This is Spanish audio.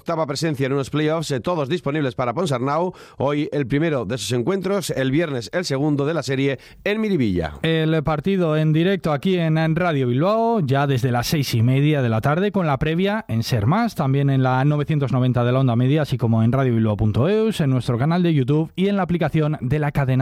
Octava presencia en unos playoffs, todos disponibles para Ponsarnau. Hoy el primero de esos encuentros, el viernes el segundo de la serie en Miribilla. El partido en directo aquí en Radio Bilbao, ya desde las 6:30 de la tarde, con la previa en Ser Más, también en la 990 de la onda media, así como en radiobilbao.eus, en nuestro canal de YouTube y en la aplicación de la cadena